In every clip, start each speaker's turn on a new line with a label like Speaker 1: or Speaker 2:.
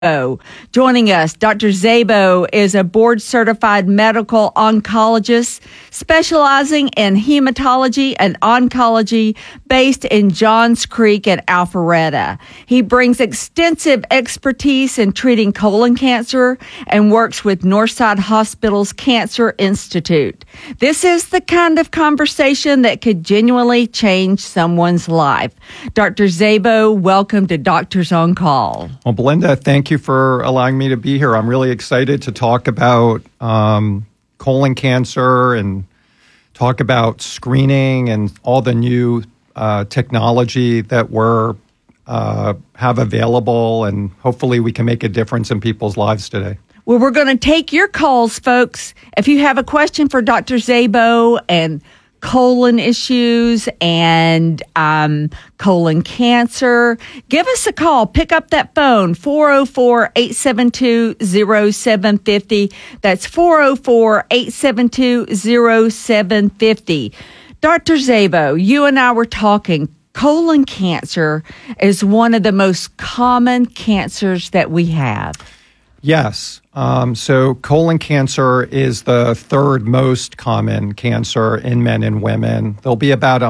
Speaker 1: Joining us, Dr. Szabo is a board-certified medical oncologist specializing in hematology and oncology based in Johns Creek and Alpharetta. He brings extensive expertise in treating colon cancer and works with Northside Hospital's Cancer Institute. This is the kind of conversation that could genuinely change someone's life. Dr. Szabo, welcome to Doctors on Call.
Speaker 2: Well, Belinda, thank you for allowing me to be here. I'm really excited to talk about colon cancer and talk about screening and all the new technology that we're have available, and hopefully we can make a difference in people's lives today.
Speaker 1: Well, we're going to take your calls, folks. If you have a question for Dr. Szabo and colon issues and colon cancer, give us a call. Pick up that phone, 404-872-0750. That's 404-872-0750. Dr. Szabo, you and I were talking. Colon cancer is one of the most common cancers that we have.
Speaker 2: Yes. So colon cancer is the third most common cancer in men and women. There'll be about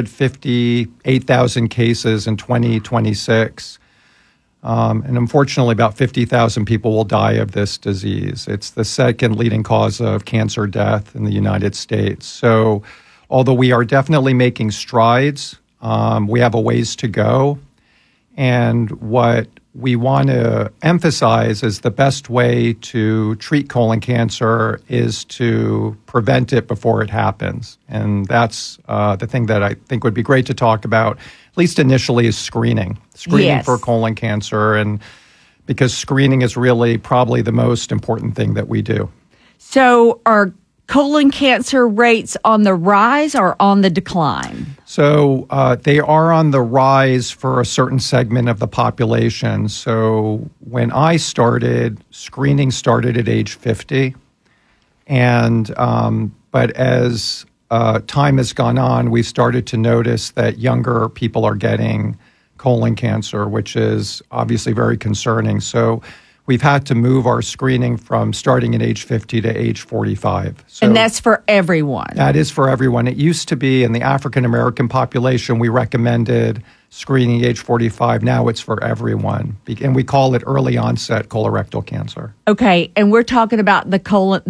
Speaker 2: 158,000 cases in 2026. And unfortunately, about 50,000 people will die of this disease. It's the second leading cause of cancer death in the United States. So although we are definitely making strides, we have a ways to go. And what we want to emphasize is the best way to treat colon cancer is to prevent it before it happens. And that's the thing that I think would be great to talk about, at least initially, is screening. Screening for colon cancer, and because screening is really probably the most important thing that we do.
Speaker 1: So are colon cancer rates on the rise or on the decline?
Speaker 2: So they are on the rise for a certain segment of the population. So when I started, screening started at age 50. And but as time has gone on, we've started to notice that younger people are getting colon cancer, which is obviously very concerning. So we've had to move our screening from starting at age 50 to age 45. So
Speaker 1: and that's for everyone?
Speaker 2: That is for everyone. It used to be in the African-American population, we recommended screening age 45. Now it's for everyone. And we call it early onset colorectal cancer.
Speaker 1: Okay. And we're talking about the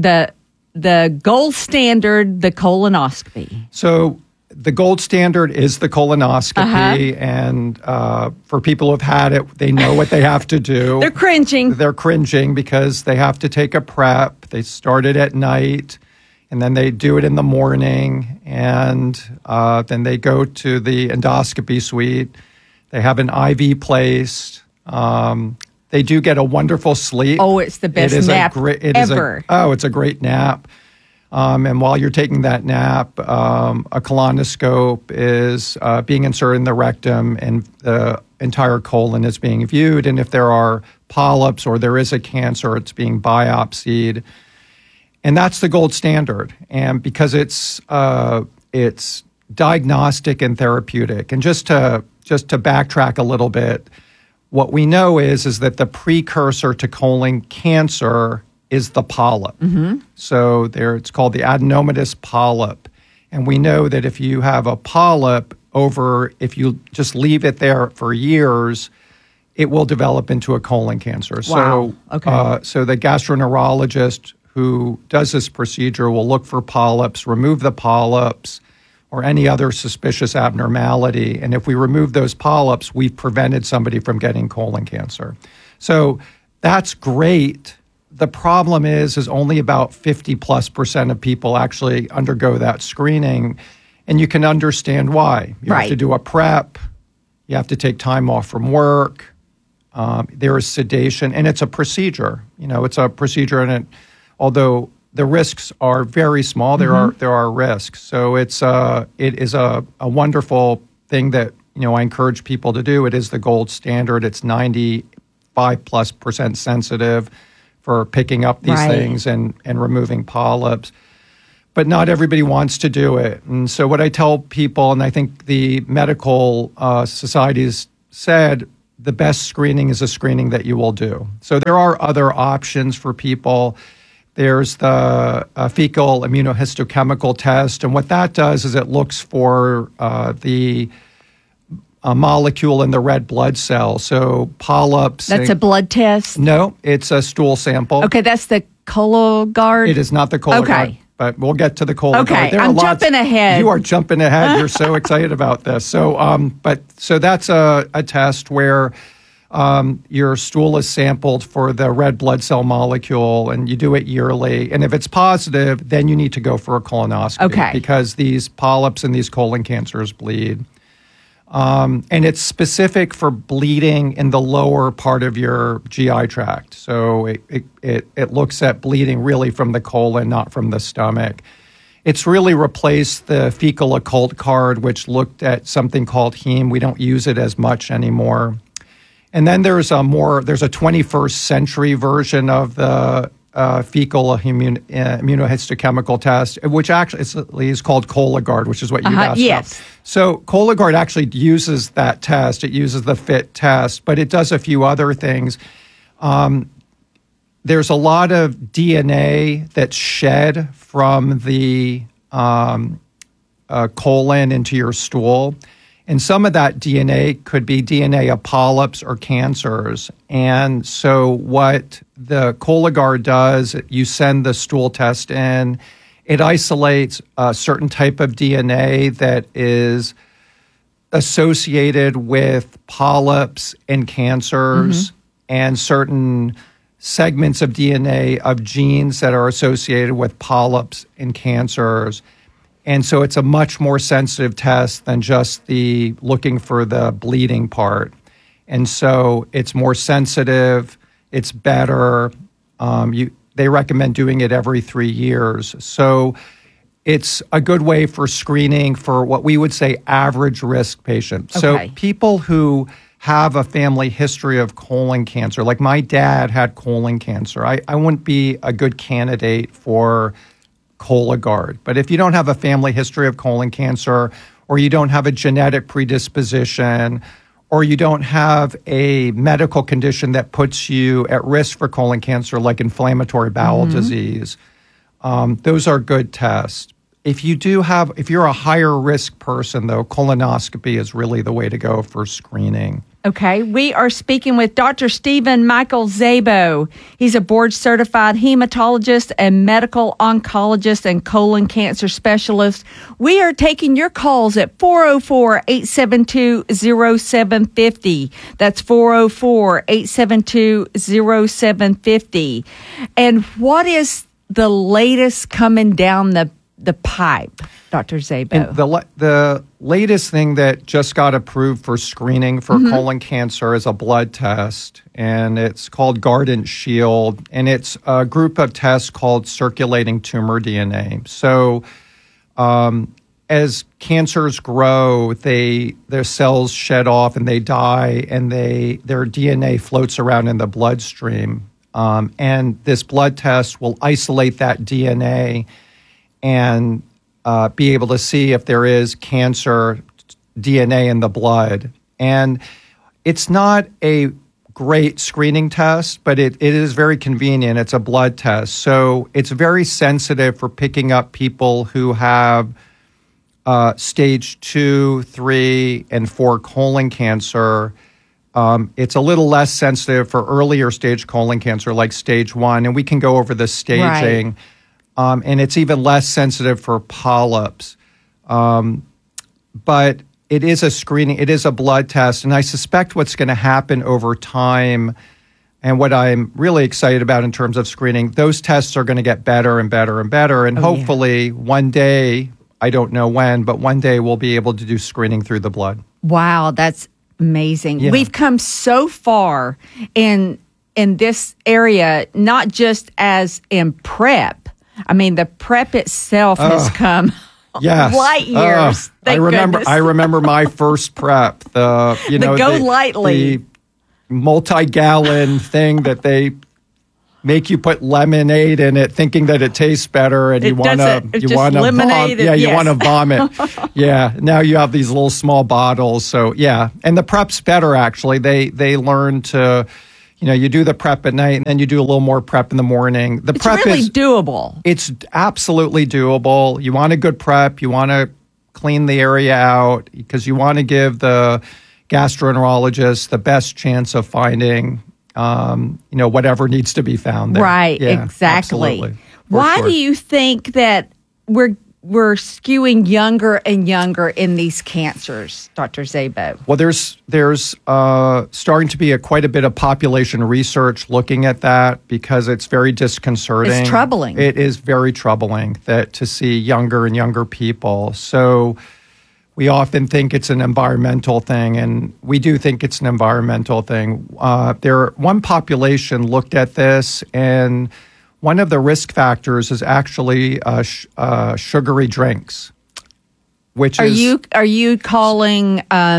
Speaker 1: gold standard, the colonoscopy.
Speaker 2: So the gold standard is the colonoscopy, and for people who've had it, they know what they have to do.
Speaker 1: They're cringing.
Speaker 2: They're cringing because they have to take a prep. They start it at night, and then they do it in the morning, and then they go to the endoscopy suite. They have an IV placed. They do get a wonderful sleep.
Speaker 1: Oh, it's the best nap ever.
Speaker 2: It's a great nap. And while you're taking that nap, a colonoscope is being inserted in the rectum, and the entire colon is being viewed. And if there are polyps or there is a cancer, it's being biopsied. And that's the gold standard. And because it's diagnostic and therapeutic. And just to backtrack a little bit, what we know is that the precursor to colon cancer is the polyp. Mm-hmm. So it's called the adenomatous polyp. And we know that if you have a polyp if you just leave it there for years, it will develop into a colon cancer.
Speaker 1: Wow.
Speaker 2: So the gastroenterologist who does this procedure will look for polyps, remove the polyps, or any other suspicious abnormality. And if we remove those polyps, we've prevented somebody from getting colon cancer. So that's great. The problem is only about 50+% of people actually undergo that screening, and you can understand why. You have to do a prep. You have to take time off from work. There is sedation, and it's a procedure. It's a procedure, and although the risks are very small, there are risks. So it is a wonderful thing that I encourage people to do. It is the gold standard. It's 95+% sensitive for picking up these things and removing polyps. But not everybody wants to do it. And so what I tell people, and I think the medical societies said, the best screening is a screening that you will do. So there are other options for people. There's the fecal immunohistochemical test, and what that does is it looks for the molecule in the red blood cell. So polyps.
Speaker 1: That's a blood test?
Speaker 2: No, it's a stool sample.
Speaker 1: Okay, that's the Cologuard?
Speaker 2: It is not the Cologuard.
Speaker 1: Okay.
Speaker 2: But we'll get to the Cologuard.
Speaker 1: Okay, I'm jumping ahead.
Speaker 2: You are jumping ahead. You're so excited about this. So, so that's a test where your stool is sampled for the red blood cell molecule, and you do it yearly. And if it's positive, then you need to go for a colonoscopy because these polyps and these colon cancers bleed. And it's specific for bleeding in the lower part of your GI tract. So it looks at bleeding really from the colon, not from the stomach. It's really replaced the fecal occult card, which looked at something called heme. We don't use it as much anymore. And then there's a 21st century version of the fecal immunohistochemical test, which actually is called Cologuard, which is what you asked about. So Cologuard actually uses that test. It uses the FIT test, but it does a few other things. There's a lot of DNA that's shed from the colon into your stool. And some of that DNA could be DNA of polyps or cancers. And so what the Cologuard does, you send the stool test in, it isolates a certain type of DNA that is associated with polyps and cancers and certain segments of DNA of genes that are associated with polyps and cancers. And so it's a much more sensitive test than just the looking for the bleeding part. And so it's more sensitive, it's better. They recommend doing it every 3 years. So it's a good way for screening for what we would say average risk patients. So people who have a family history of colon cancer, like my dad had colon cancer, I wouldn't be a good candidate for Cologuard. But if you don't have a family history of colon cancer, or you don't have a genetic predisposition, or you don't have a medical condition that puts you at risk for colon cancer, like inflammatory bowel disease, those are good tests. If you're a higher risk person, though, colonoscopy is really the way to go for screening.
Speaker 1: Okay, we are speaking with Dr. Stephen Michael Szabo. He's a board-certified hematologist and medical oncologist and colon cancer specialist. We are taking your calls at 404-872-0750. That's 404-872-0750. And what is the latest coming down the pipe, Dr. Szabo?
Speaker 2: And the latest thing that just got approved for screening for colon cancer is a blood test, and it's called Guardant Shield, and it's a group of tests called circulating tumor DNA. So as cancers grow, their cells shed off and they die, and their DNA floats around in the bloodstream. And this blood test will isolate that DNA and be able to see if there is cancer DNA in the blood. And it's not a great screening test, but it is very convenient. It's a blood test. So it's very sensitive for picking up people who have stage 2, 3, and 4 colon cancer. It's a little less sensitive for earlier stage colon cancer, like stage 1, and we can go over the staging.
Speaker 1: Right.
Speaker 2: And it's even less sensitive for polyps. But it is a screening, it is a blood test, and I suspect what's going to happen over time, and what I'm really excited about in terms of screening, those tests are going to get better and better and better, and hopefully one day, I don't know when, but one day we'll be able to do screening through the blood.
Speaker 1: Wow, that's amazing. Yeah. We've come so far in this area, not just as in PrEP. I mean, the PrEP itself has come light years.
Speaker 2: I remember my first PrEP. The
Speaker 1: Go Lightly,
Speaker 2: the multi-gallon thing that they make you put lemonade in it, thinking that it tastes better, and you want to
Speaker 1: lemonade.
Speaker 2: You want to vomit. Yeah. Now you have these little small bottles. So yeah, and the prep's better actually. They learn to, you do the prep at night, and then you do a little more prep in the morning. The prep
Speaker 1: really
Speaker 2: is
Speaker 1: doable.
Speaker 2: It's absolutely doable. You want a good prep. You want to clean the area out because you want to give the gastroenterologist the best chance of finding whatever needs to be found there.
Speaker 1: Right,
Speaker 2: yeah,
Speaker 1: exactly.
Speaker 2: Absolutely.
Speaker 1: Why do you think that we're skewing younger and younger in these cancers, Dr. Szabo?
Speaker 2: Well, there's starting to be quite a bit of population research looking at that because it's very disconcerting.
Speaker 1: It's troubling.
Speaker 2: It is very troubling to see younger and younger people. So we often think it's an environmental thing, and we do think it's an environmental thing. One population looked at this, and one of the risk factors is actually sugary drinks, which
Speaker 1: are you calling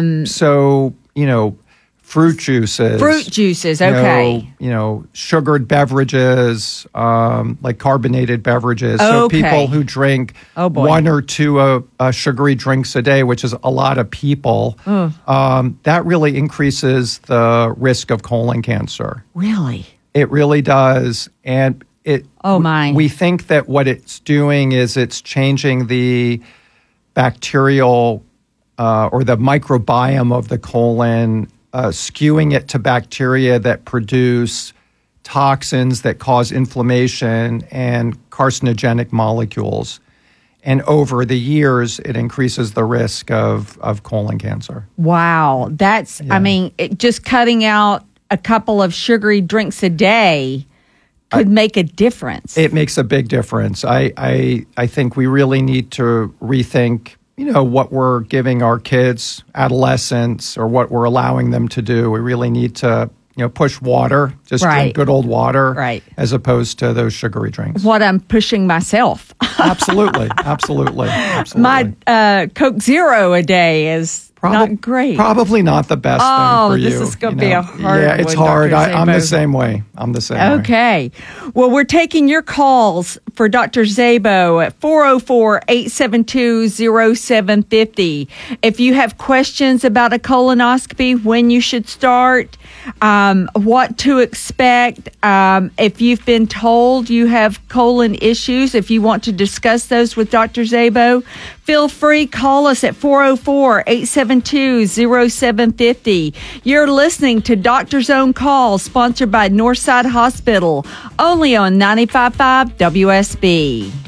Speaker 2: fruit juices?
Speaker 1: Fruit juices, okay.
Speaker 2: Sugared beverages, like carbonated beverages. So
Speaker 1: Okay.
Speaker 2: people who drink one or two sugary drinks a day, which is a lot of people, that really increases the risk of colon cancer.
Speaker 1: Really?
Speaker 2: It really does, and we think that what it's doing is it's changing the bacterial or the microbiome of the colon, skewing it to bacteria that produce toxins that cause inflammation and carcinogenic molecules. And over the years, it increases the risk of colon cancer.
Speaker 1: Wow. That's, just cutting out a couple of sugary drinks a day could make a difference.
Speaker 2: It makes a big difference. I think we really need to rethink, what we're giving our kids, adolescents, or what we're allowing them to do. We really need to, push water, just drink good old water, as opposed to those sugary drinks.
Speaker 1: What I'm pushing myself.
Speaker 2: Absolutely.
Speaker 1: My Coke Zero a day is not great.
Speaker 2: Probably not the best thing for you.
Speaker 1: This is going to be a hard one.
Speaker 2: Yeah, it's hard. I'm the same way.
Speaker 1: Okay. Well, we're taking your calls for Dr. Szabo at 404-872-0750. If you have questions about a colonoscopy, when you should start, what to expect, if you've been told you have colon issues, if you want to discuss those with Dr. Szabo, feel free, call us at 404-872-0750. You're listening to Doctor's Own Call, sponsored by Northside Hospital, only on 95.5 WSB.